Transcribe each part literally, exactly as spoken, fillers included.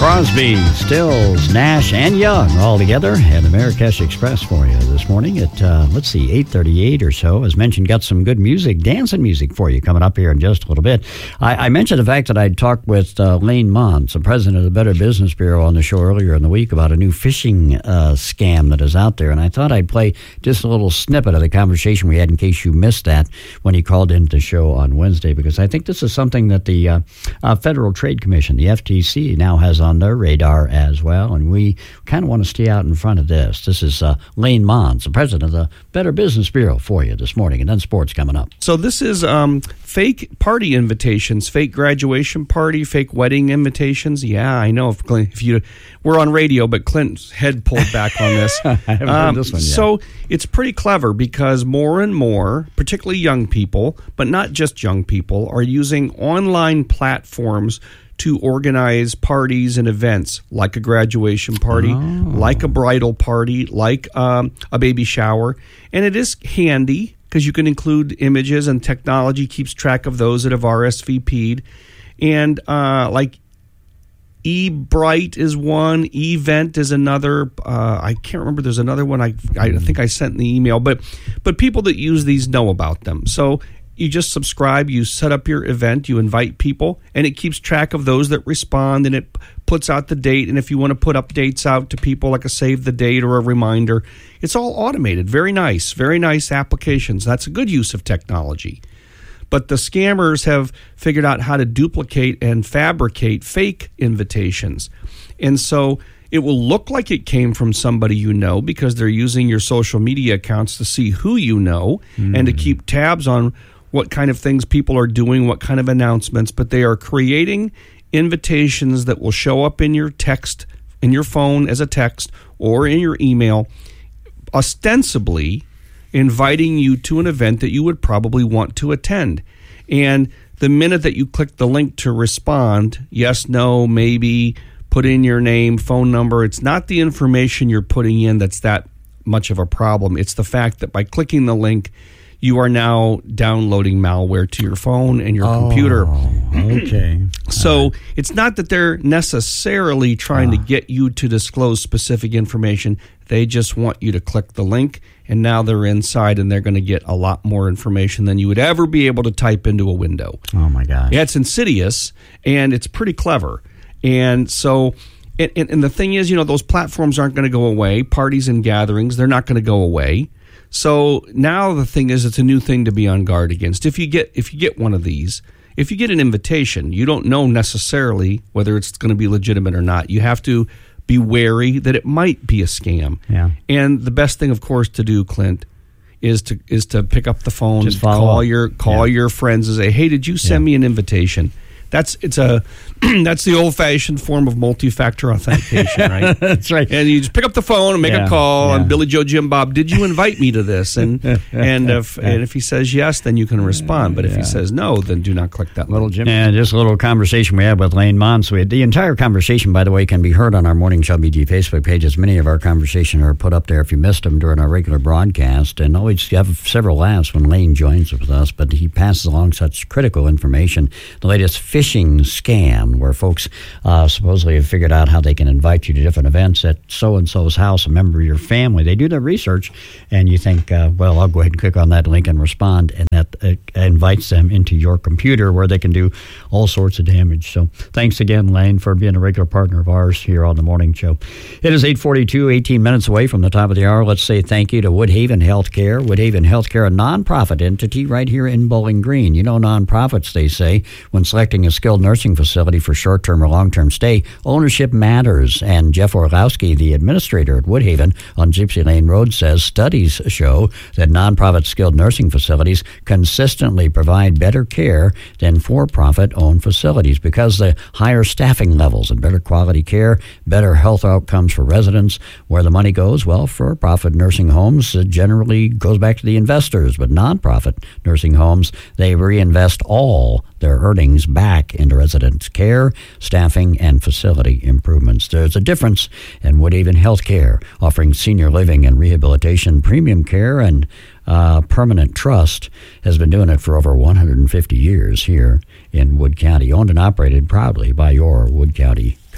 Crosby, Stills, Nash, and Young all together, and the Marrakesh Express for you this morning at, uh, let's see, eight thirty-eight or so. As mentioned, got some good music, dancing music for you coming up here in just a little bit. I, I mentioned the fact that I'd talked with uh, Lane Mons, the president of the Better Business Bureau, on the show earlier in the week about a new phishing uh, scam that is out there, and I thought I'd play just a little snippet of the conversation we had in case you missed that when he called into the show on Wednesday, because I think this is something that the uh, uh, Federal Trade Commission, the F T C, now has on their radar as well, and we kind of want to stay out in front of this. This is uh, Lane Mons, the president of the Better Business Bureau, for you this morning, and then sports coming up. So this is um, fake party invitations, fake graduation party, fake wedding invitations. Yeah, I know. If, Clint, if you we're on radio, but Clint's head pulled back on this. I haven't um, heard this one yet. So it's pretty clever because more and more, particularly young people, but not just young people, are using online platforms to organize parties and events like a graduation party, oh. like a bridal party, like um, a baby shower. And it is handy because you can include images, and technology keeps track of those that have R S V P'd. And uh, like eBright is one, eVent is another. Uh, I can't remember. There's another one I I think I sent in the email. But but people that use these know about them. So you just subscribe, you set up your event, you invite people, and it keeps track of those that respond, and it puts out the date. And if you want to put updates out to people, like a save the date or a reminder, it's all automated. Very nice, very nice applications. That's a good use of technology. But the scammers have figured out how to duplicate and fabricate fake invitations. And so it will look like it came from somebody you know because they're using your social media accounts to see who you know mm. and to keep tabs on what kind of things people are doing, what kind of announcements, but they are creating invitations that will show up in your text, in your phone as a text, or in your email, ostensibly inviting you to an event that you would probably want to attend. And the minute that you click the link to respond, yes, no, maybe, put in your name, phone number, it's not the information you're putting in that's that much of a problem. It's the fact that by clicking the link, you are now downloading malware to your phone and your oh, computer. Okay. So right. It's not that they're necessarily trying uh. to get you to disclose specific information. They just want you to click the link, and now they're inside, and they're going to get a lot more information than you would ever be able to type into a window. Oh, my gosh. Yeah, it's insidious, and it's pretty clever. And so, and, and, and the thing is, you know, those platforms aren't going to go away. Parties and gatherings, they're not going to go away. So now the thing is, it's a new thing to be on guard against. If you get if you get one of these, if you get an invitation, you don't know necessarily whether it's going to be legitimate or not. You have to be wary that it might be a scam. Yeah. And the best thing, of course, to do, Clint, is to is to pick up the phone, Just follow call up. your call yeah. your friends and say, "Hey, did you send yeah. me an invitation?" That's it's a that's the old-fashioned form of multi-factor authentication, right? That's right. And you just pick up the phone and make yeah, a call, yeah. and Billy Joe Jim Bob, did you invite me to this? And and if and if he says yes, then you can respond. But if yeah. he says no, then do not click that little link. Jim. And just a little conversation we had with Lane Mons. We had, the entire conversation, by the way, can be heard on our Morning Show B G Facebook pages. Many of our conversations are put up there if you missed them during our regular broadcast. And always have several laughs when Lane joins with us, but he passes along such critical information. The latest phishing scam, where folks uh, supposedly have figured out how they can invite you to different events at so-and-so's house, a member of your family. They do their research, and you think, uh, well, I'll go ahead and click on that link and respond, and that uh, invites them into your computer where they can do all sorts of damage. So thanks again, Lane, for being a regular partner of ours here on The Morning Show. It is eight forty-two, eighteen minutes away from the top of the hour. Let's say thank you to Woodhaven Healthcare. Woodhaven Healthcare, a nonprofit entity right here in Bowling Green. You know, nonprofits, they say, when selecting a skilled nursing facility for short-term or long-term stay, ownership matters. And Jeff Orlowski, the administrator at Woodhaven on Gypsy Lane Road, says studies show that nonprofit skilled nursing facilities consistently provide better care than for-profit owned facilities because the higher staffing levels and better quality care, better health outcomes for residents. Where the money goes, well, for-profit nursing homes uh, generally goes back to the investors, but nonprofit nursing homes, they reinvest all their earnings back into residents' care, staffing, and facility improvements. There's a difference in Woodhaven Healthcare, offering senior living and rehabilitation, premium care, and uh, permanent trust. Has been doing it for over one hundred fifty years here in Wood County, owned and operated proudly by your Wood County Community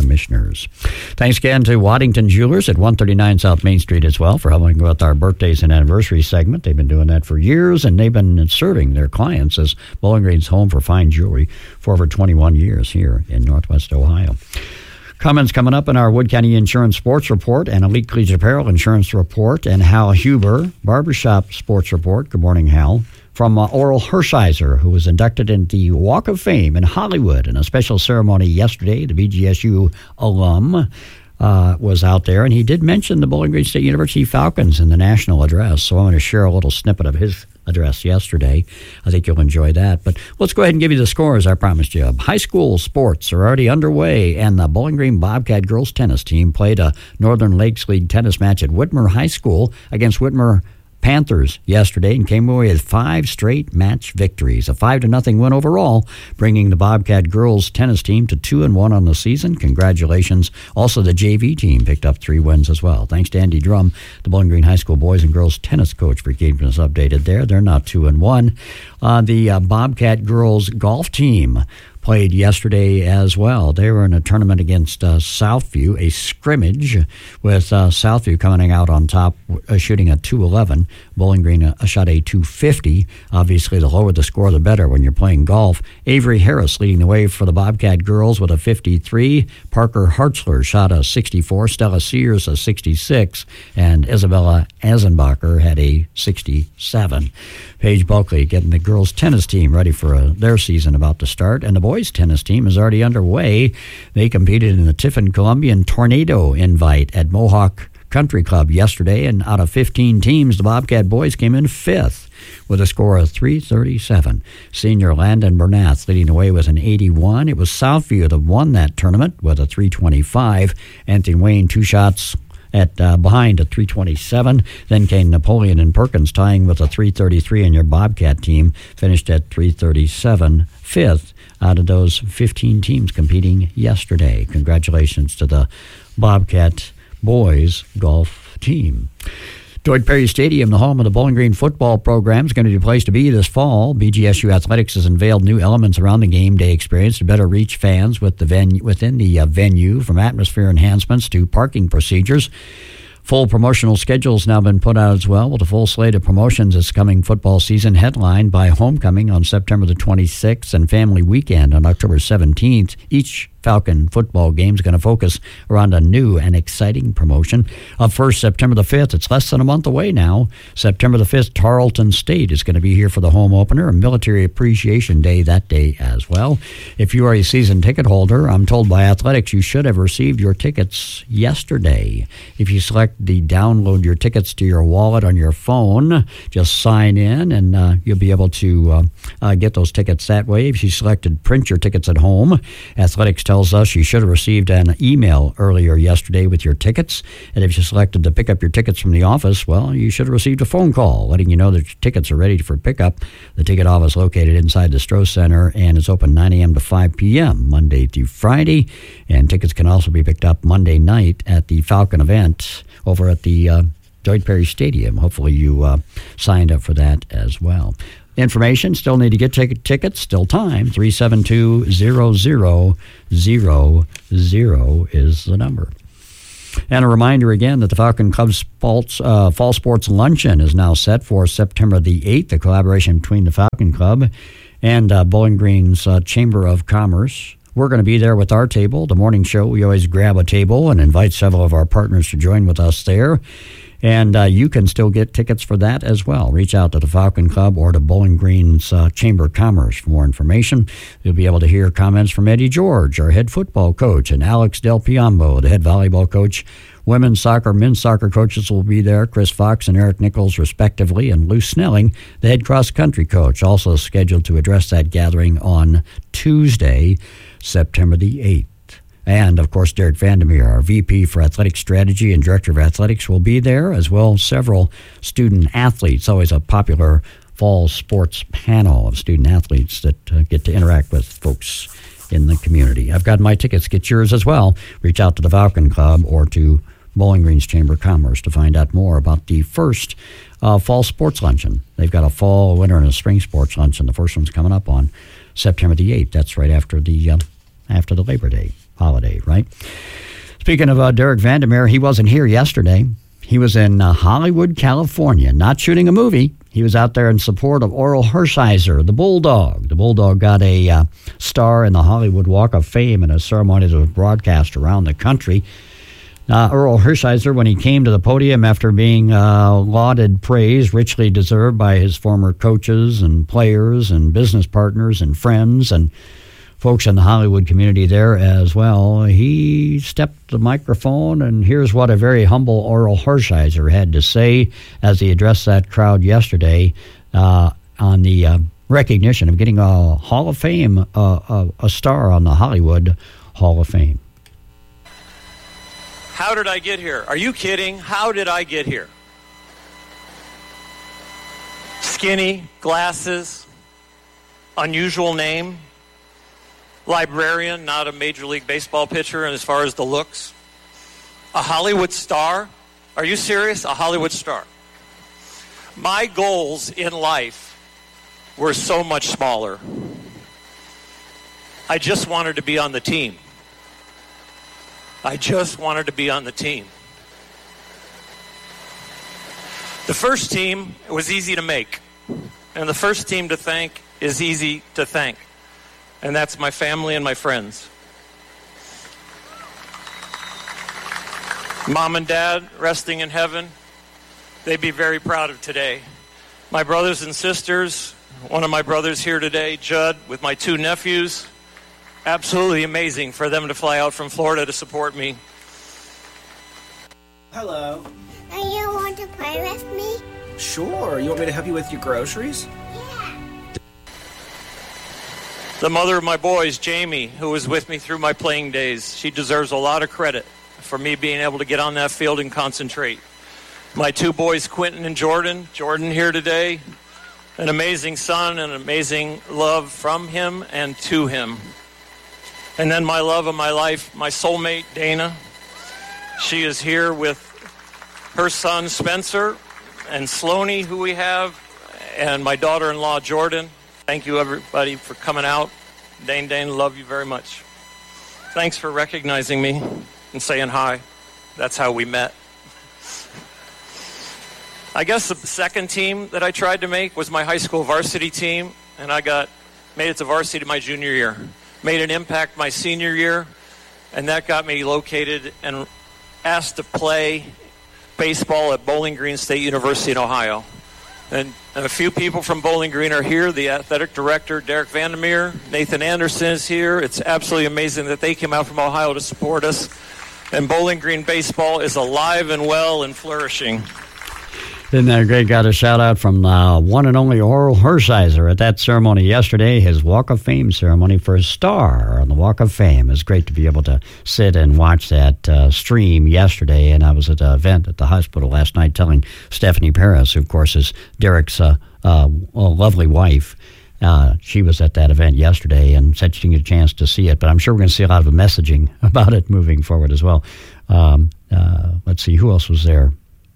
Commissioners. Thanks again to Waddington Jewelers at one thirty-nine South Main Street as well for helping with our birthdays and anniversary segment. They've been doing that for years, and they've been serving their clients as Bowling Green's home for fine jewelry for over twenty-one years here in Northwest Ohio. Comments coming up in our Wood County Insurance Sports Report and Elite Collegiate Apparel Insurance Report, and Hal Huber, Barbershop Sports Report. Good morning, Hal. From uh, Oral Hershiser, who was inducted into the Walk of Fame in Hollywood in a special ceremony yesterday. The B G S U alum uh, was out there, and he did mention the Bowling Green State University Falcons in the national address, so I'm going to share a little snippet of his address yesterday. I think you'll enjoy that. But let's go ahead and give you the scores I promised you. High school sports are already underway, and the Bowling Green Bobcat girls tennis team played a Northern Lakes League tennis match at Whitmer High School against Whitmer Panthers yesterday and came away with five straight match victories, a five to nothing win overall, bringing the Bobcat girls tennis team to two and one on the season. Congratulations. Also, the J V team picked up three wins as well. Thanks to Andy Drum, the Bowling Green High School boys and girls tennis coach, for keeping us updated there. They're now two and one. Uh, the uh, Bobcat girls golf team played yesterday as well. They were in a tournament against uh, Southview, a scrimmage with uh, Southview coming out on top, uh, shooting a two eleven. Bowling Green uh, shot a two fifty. Obviously, the lower the score, the better when you're playing golf. Avery Harris leading the way for the Bobcat girls with a fifty-three. Parker Hartzler shot a sixty-four. Stella Sears a sixty-six. And Isabella Azenbacher had a sixty-seven. Paige Bulkley getting the girls tennis team ready for uh, their season about to start. And the boys tennis team is already underway. They competed in the Tiffin Columbian Tornado Invite at Mohawk Country Club yesterday, and out of fifteen teams, the Bobcat boys came in fifth with a score of three thirty-seven. Senior Landon Bernath leading the way with an eighty-one. It was Southview that won that tournament with a three twenty-five. Anthony Wayne, two shots at uh, behind at three twenty-seven. Then came Napoleon and Perkins tying with a three thirty-three, and your Bobcat team finished at three thirty-seven, fifth out of those fifteen teams competing yesterday. Congratulations to the Bobcat boys golf team. Dwight Perry Stadium, the home of the Bowling Green football program, is going to be a place to be this fall. B G S U Athletics has unveiled new elements around the game day experience to better reach fans with the venue, within the uh, venue, from atmosphere enhancements to parking procedures. Full promotional schedule has now been put out as well, with a full slate of promotions this coming football season, headlined by Homecoming on September the twenty-sixth and Family Weekend on October seventeenth. Each Falcon football game is going to focus around a new and exciting promotion. Up first, September the fifth. It's less than a month away now. September the fifth, Tarleton State is going to be here for the home opener, a Military Appreciation Day that day as well. If you are a season ticket holder, I'm told by Athletics you should have received your tickets yesterday. If you select the download your tickets to your wallet on your phone, just sign in and uh, you'll be able to uh, uh, get those tickets that way. If you selected print your tickets at home, Athletics tells us you should have received an email earlier yesterday with your tickets. And if you selected to pick up your tickets from the office, well, you should have received a phone call letting you know that your tickets are ready for pickup. The ticket office located inside the Stroh Center, and it's open nine a.m. to five p.m. Monday through Friday. And tickets can also be picked up Monday night at the Falcon event over at the uh, Dwight Perry Stadium. Hopefully you uh, signed up for that as well. Information, still need to get t- tickets, still time. three seven two, zero zero zero zero is the number. And a reminder again that the Falcon Club Sports, uh, Fall Sports Luncheon is now set for September the eighth, a collaboration between the Falcon Club and uh, Bowling Green's uh, Chamber of Commerce. We're going to be there with our table. The morning show, we always grab a table and invite several of our partners to join with us there. And uh, you can still get tickets for that as well. Reach out to the Falcon Club or to Bowling Green's uh, Chamber of Commerce for more information. You'll be able to hear comments from Eddie George, our head football coach, and Alex Del Piombo, the head volleyball coach. Women's soccer, men's soccer coaches will be there, Chris Fox and Eric Nichols, respectively, and Lou Snelling, the head cross-country coach, also scheduled to address that gathering on Tuesday, September the eighth. And, of course, Derek Vandermeer, our V P for Athletic Strategy and Director of Athletics, will be there, as well as several student athletes. Always a popular fall sports panel of student athletes that uh, get to interact with folks in the community. I've got my tickets. Get yours as well. Reach out to the Falcon Club or to Bowling Green's Chamber of Commerce to find out more about the first uh, fall sports luncheon. They've got a fall, a winter, and a spring sports luncheon. The first one's coming up on September the eighth. That's right after the uh, after the Labor Day holiday, right? Speaking of uh, Derek Vandermeer, he wasn't here yesterday. He was in uh, Hollywood, California, not shooting a movie. He was out there in support of Orel Hershiser, the Bulldog. The Bulldog got a uh, star in the Hollywood Walk of Fame in a ceremony that was broadcast around the country. Uh, Orel Hershiser, when he came to the podium after being uh, lauded praise, richly deserved by his former coaches and players and business partners and friends and folks in the Hollywood community there as well, he stepped the microphone, and here's what a very humble Orel Hershiser had to say as he addressed that crowd yesterday uh, on the uh, recognition of getting a Hall of Fame, uh, a, a star on the Hollywood Hall of Fame. How did I get here? Are you kidding? How did I get here? Skinny, glasses, unusual name, librarian, not a Major League Baseball pitcher, and as far as the looks, a Hollywood star. Are you serious? A Hollywood star. My goals in life were so much smaller. I just wanted to be on the team. I just wanted to be on the team. The first team was easy to make, and the first team to thank is easy to thank. And that's my family and my friends. Mom and Dad, resting in heaven, they'd be very proud of today. My brothers and sisters, one of my brothers here today, Judd, with my two nephews, absolutely amazing for them to fly out from Florida to support me. Hello. Do you want to play with me? Sure. You want me to help you with your groceries? The mother of my boys, Jamie, who was with me through my playing days, she deserves a lot of credit for me being able to get on that field and concentrate. My two boys, Quentin and Jordan, Jordan here today, an amazing son and an amazing love from him and to him. And then my love of my life, my soulmate, Dana. She is here with her son, Spencer, and Sloaney, who we have, and my daughter-in-law, Jordan. Thank you, everybody, for coming out. Dane, Dane, love you very much. Thanks for recognizing me and saying hi. That's how we met. I guess the second team that I tried to make was my high school varsity team, and I got made it to varsity my junior year. Made an impact my senior year, and that got me located and asked to play baseball at Bowling Green State University in Ohio. And, and a few people from Bowling Green are here. The athletic director, Derek Vandermeer, Nathan Anderson is here. It's absolutely amazing that they came out from Ohio to support us. And Bowling Green baseball is alive and well and flourishing. Isn't that great? Got a shout out from uh, one and only Orel Hershiser at that ceremony yesterday, his Walk of Fame ceremony for a star on the Walk of Fame. It's great to be able to sit and watch that uh, stream yesterday. And I was at an event at the hospital last night telling Stephanie Paris, who of course is Derek's uh, uh, lovely wife. Uh, she was at that event yesterday and said she didn't get a chance to see it, but I'm sure we're going to see a lot of messaging about it moving forward as well. Um, uh, let's see, who else was there?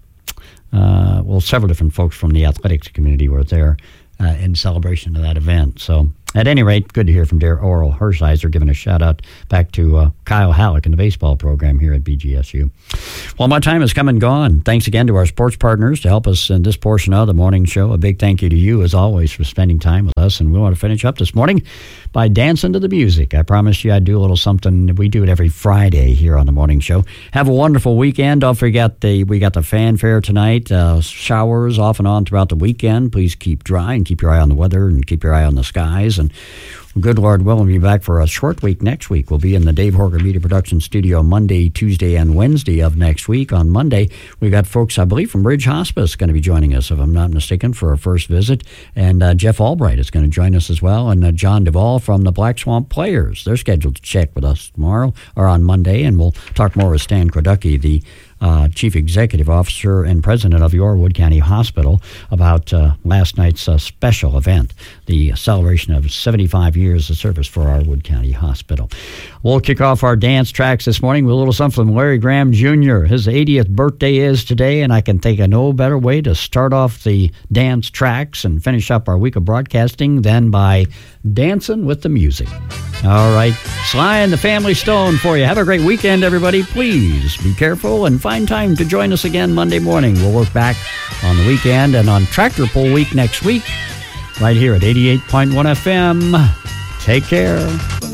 Uh, well, several different folks from the athletics community were there uh, in celebration of that event. So, at any rate, good to hear from dear Orel Hershiser, giving a shout-out back to uh, Kyle Halleck in the baseball program here at B G S U. Well, my time has come and gone. Thanks again to our sports partners to help us in this portion of the morning show. A big thank you to you, as always, for spending time with us. And we want to finish up this morning by dancing to the music. I promised you I'd do a little something. We do it every Friday here on the morning show. Have a wonderful weekend. Don't forget, the we got the fanfare tonight. Uh, showers off and on throughout the weekend. Please keep dry and keep your eye on the weather and keep your eye on the skies. And good Lord willing, we'll be back for a short week next week. We'll be in the Dave Horger Media Production Studio Monday, Tuesday, and Wednesday of next week. On Monday, we got folks, I believe, from Bridge Hospice going to be joining us, if I'm not mistaken, for our first visit. And uh, Jeff Albright is going to join us as well. And uh, John Duvall from the Black Swamp Players. They're scheduled to check with us tomorrow or on Monday. And we'll talk more with Stan Kroducky, the Uh, Chief Executive Officer and President of Yorwood County Hospital, about uh, last night's uh, special event, the celebration of seventy-five years of service for our Wood County Hospital. We'll kick off our dance tracks this morning with a little something from Larry Graham Junior His eightieth birthday is today, and I can think of no better way to start off the dance tracks and finish up our week of broadcasting than by dancing with the music. All right, Sly and the Family Stone for you. Have a great weekend, everybody. Please be careful and find time to join us again Monday morning. We'll work back on the weekend and on Tractor Pull Week next week, right here at eighty-eight point one F M. Take care.